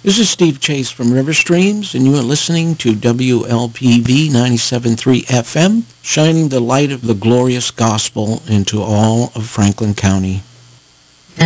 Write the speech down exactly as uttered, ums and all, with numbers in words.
This is Steve Chase from River Streams, and you are listening to W L P V ninety-seven point three F M, shining the light of the glorious gospel into all of Franklin County.